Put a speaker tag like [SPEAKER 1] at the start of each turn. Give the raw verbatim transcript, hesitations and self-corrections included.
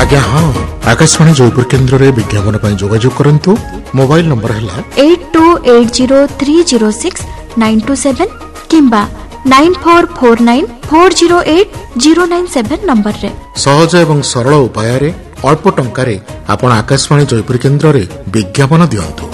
[SPEAKER 1] आज्ञा हाँ आकाशवाणी जयपुर केन्द्र रे विज्ञापन पर जोगाजोग करंतु। मोबाइल नंबर है
[SPEAKER 2] eight to eight zero three zero six nine to seven किंबा nine four four nine four zero eight zero nine seven number रे।
[SPEAKER 1] सहज एवं सरल उपाय रे अल्प टंका रे आपण आकाशवाणी जयपुर केन्द्र रे विज्ञापन दियंतु।